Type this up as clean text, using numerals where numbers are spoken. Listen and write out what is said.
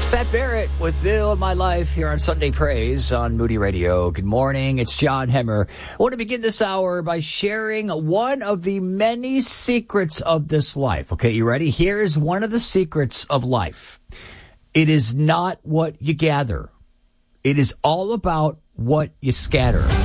Pat Barrett with Bill in My Life here on Sunday Praise on Moody Radio. Good morning. It's John Hemmer. I want to begin this hour by sharing one of the many secrets of this life. Okay, you ready? Here's one of the secrets of life. It is not what you gather. It is all about what you scatter.